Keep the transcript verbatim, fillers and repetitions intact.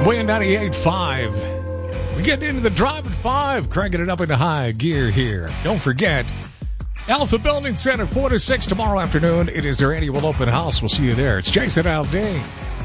Win ninety-eight point five. We get into the drive at five, cranking it up into high gear here. Don't forget, Alpha Building Center, four to six tomorrow afternoon. It is their annual open house. We'll see you there. It's Jason Aldean.